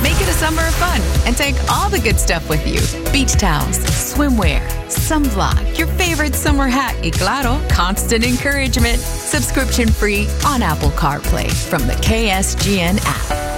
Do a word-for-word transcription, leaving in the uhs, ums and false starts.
Make it a summer of fun and take all the good stuff with you. Beach towels, swimwear, sunblock, your favorite summer hat, y claro, constant encouragement. Subscription free on Apple CarPlay from the K S G N app.